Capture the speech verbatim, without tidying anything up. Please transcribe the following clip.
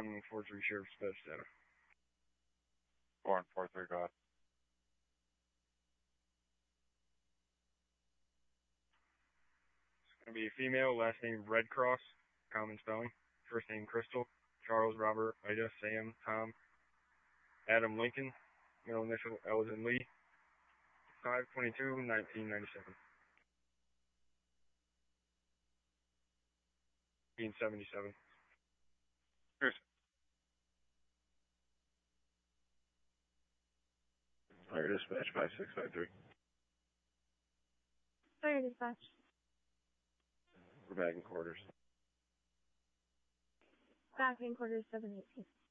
one four three Sheriff Sped data. four one four three, go ahead. It's going to be a female, last name Red Cross, common spelling. First name Crystal, Charles, Robert, Ida, Sam, Tom, Adam Lincoln, middle initial L as in Lee, five twenty-two nineteen ninety-seven. nineteen seventy-seven. Here's Fire dispatch five six five three. Fire dispatch. We're back in quarters. Back in quarters seven eighteen.